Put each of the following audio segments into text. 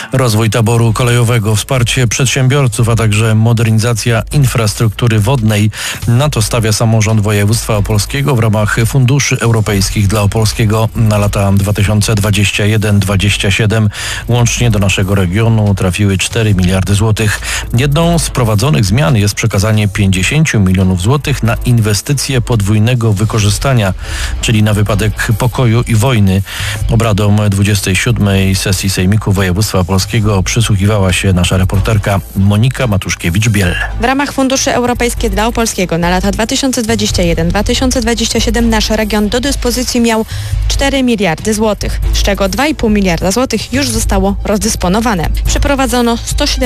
Rozwój taboru kolejowego, wsparcie przedsiębiorców, a także modernizacja infrastruktury wodnej. Na to stawia samorząd województwa opolskiego w ramach funduszy europejskich dla Opolskiego na lata 2021-2027. Łącznie do naszego regionu trafiły 4 miliardy złotych. Jedną z prowadzonych zmian jest przekazanie 50 milionów złotych na inwestycje podwójnego wykorzystania, czyli na wypadek pokoju i wojny. Obradom 27. sesji Sejmiku Województwa Opolskiego przysłuchiwała się nasza reporterka Monika Matuszkiewicz-Biel. W ramach funduszy europejskich dla Opolskiego na lata 2021-2027 nasz region do dyspozycji miał 4 miliardy złotych, z czego 2,5 miliarda złotych już zostało rozdysponowane. Przeprowadzono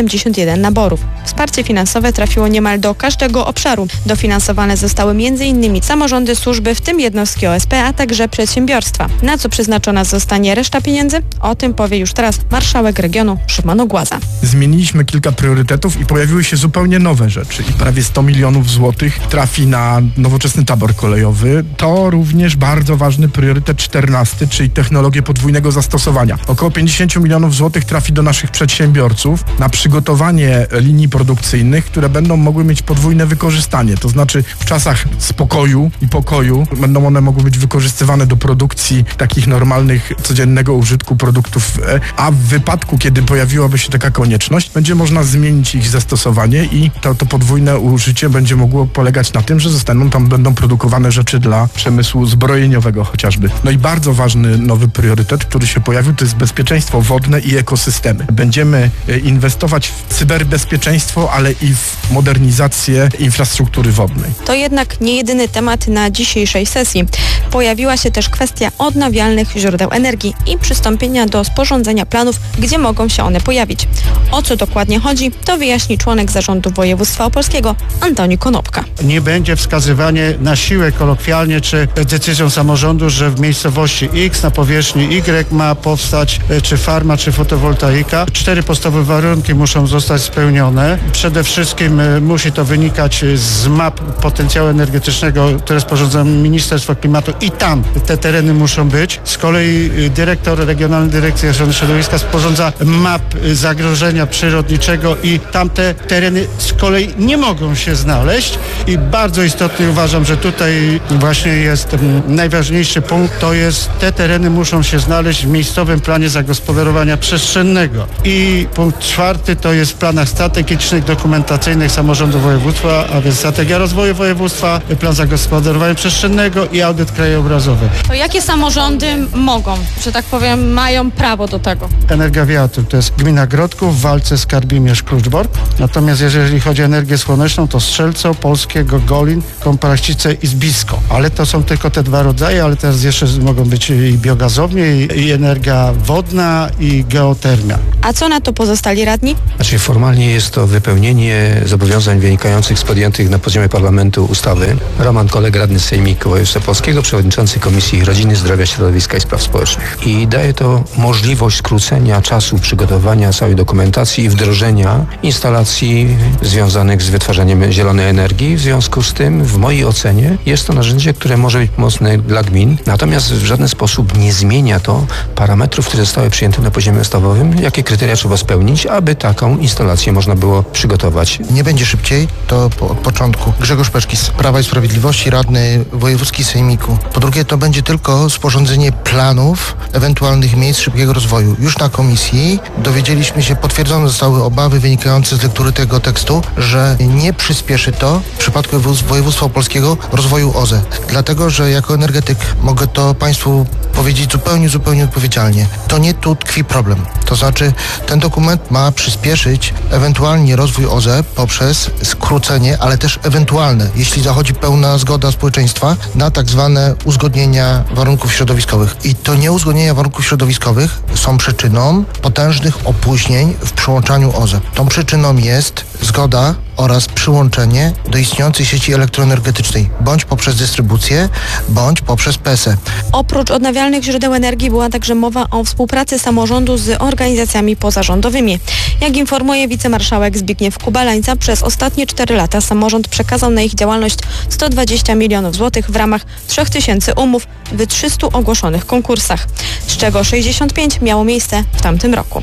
171 naborów. Wsparcie finansowe trafiło niemal do każdego obszaru. Dofinansowane zostały m.in. samorządy, służby, w tym jednostki OSP, a także przedsiębiorstwa. Na co przeznaczona zostanie reszta pieniędzy? O tym powie już teraz marszałek regionu Szymon Ogłaza. Zmieniliśmy kilka priorytetów i pojawiły się zupełnie nowe rzeczy. I prawie 100 milionów złotych trafi na nowoczesny tabor kolejowy. To również bardzo ważny priorytet 14, czyli technologie podwójnego zastosowania. Około 50 milionów złotych trafi do naszych przedsiębiorców na przygotowanie linii produkcyjnych, które będą mogły mieć podwójne wykorzystanie. To znaczy w czasach spokoju i pokoju będą one mogły być wykorzystywane do produkcji takich normalnych, codziennego użytku produktów, a w wypadku, kiedy pojawiłaby się taka konieczność, będzie można zmienić ich zastosowanie i to podwójne użycie będzie mogło polegać na tym, że będą produkowane rzeczy dla przemysłu zbrojeniowego chociażby. No i bardzo ważny nowy priorytet, który się pojawił, to jest bezpieczeństwo wodne i ekosystemy. Będziemy inwestować w cyberbezpieczeństwo, ale i w modernizację infrastruktury wodnej. To jednak nie jedyny temat na dzisiejszej sesji. Pojawiła się też kwestia odnawialnych źródeł energii i przystąpienia do sporządzenia planów, gdzie mogą się one pojawić. O co dokładnie chodzi, to wyjaśni członek zarządu województwa opolskiego Antoni Konopka. Nie będzie wskazywanie na siłę kolokwialnie czy decyzją samorządu, że w miejscowości X na powierzchni Y ma powstać czy farma, czy fotowoltaika. 4 podstawowe warunki muszą zostać spełnione. Przede wszystkim musi to wynikać z map potencjału energetycznego, które sporządza Ministerstwo Klimatu i tam te tereny muszą być. Z kolei dyrektor Regionalnej Dyrekcji Ochrony Środowiska sporządza map zagrożenia przyrodniczego i tamte tereny z kolei nie mogą się znaleźć. I bardzo istotnie uważam, że tutaj właśnie jest najważniejszy punkt, to jest te tereny muszą się znaleźć w miejscowym planie zagospodarowania przestrzennego. I punkt 4 to jest w planach strategicznych, dokumentacyjnych samorządu województwa, a więc strategia rozwoju województwa, plan zagospodarowania przestrzennego i audyt krajobrazowy. To jakie samorządy mogą, że tak powiem, mają prawo do tego? Energia wiatru to jest gmina Grodków, Walce, Skarbimierz, Kluczbork. Natomiast jeżeli chodzi o energię słoneczną, to Strzelce, Opolskie, Gogolin, Kąparaścice i Zbisko. Ale to są tylko te 2 rodzaje, ale teraz jeszcze mogą być i biogazownie, i energia wodna, i geotermia. A co na to pozostali radni? Znaczy formalnie jest to wypełnienie zobowiązań wynikających z podjętych na poziomie parlamentu ustawy. Roman Kolek, radny z Sejmiku Województwa Opolskiego, przewodniczący Komisji Rodziny, Zdrowia, Środowiska i Spraw Społecznych. I daje to możliwość skrócenia czasu przygotowania całej dokumentacji i wdrożenia instalacji związanych z wytwarzaniem zielonej energii. W związku z tym, w mojej ocenie, jest to narzędzie, które może być pomocne dla gmin, natomiast w żaden sposób nie zmienia to parametrów, które zostały przyjęte na poziomie ustawowym, jakie kryteria trzeba spełnić, aby taką instalację można było przygotować. Nie będzie szybciej, to od początku. Grzegorz Peczki z Prawa i Sprawiedliwości, radny wojewódzki Sejmiku. Po drugie, to będzie tylko sporządzenie planów ewentualnych miejsc szybkiego rozwoju. Już na komisji dowiedzieliśmy się, potwierdzone zostały obawy wynikające z lektury tego tekstu, że nie przyspieszy to w przypadku województwa opolskiego rozwoju OZE. Dlatego, że jako energetyk mogę to Państwu powiedzieć zupełnie odpowiedzialnie. To nie tu tkwi problem. To znaczy, ten dokument ma przyspieszyć ewentualnie rozwój OZE poprzez skrócenie, ale też ewentualne, jeśli zachodzi pełna zgoda społeczeństwa, na tak zwane uzgodnienia warunków środowiskowych. I to nieuzgodnienia warunków środowiskowych są przyczyną potężnych opóźnień w przyłączaniu OZE. Tą przyczyną jest zgoda oraz przyłączenie do istniejącej sieci elektroenergetycznej, bądź poprzez dystrybucję, bądź poprzez PSE. Oprócz odnawialnych źródeł energii była także mowa o współpracy samorządu z organizacjami pozarządowymi. Jak informuje wicemarszałek Zbigniew Kubalańca, przez ostatnie 4 lata samorząd przekazał na ich działalność 120 milionów złotych w ramach 3000 umów w 300 ogłoszonych konkursach, z czego 65 miało miejsce w tamtym roku.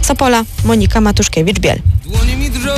Z Opola Monika Matuszkiewicz-Biel.